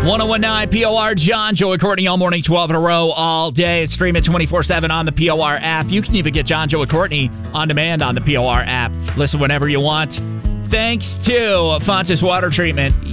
1019 POR, John, Joey Courtney, all morning, 12 in a row, all day. Stream it 24/7 on the POR app. You can even get John, Joey Courtney on demand on the POR app. Listen whenever you want. Thanks to Fontis Water Treatment.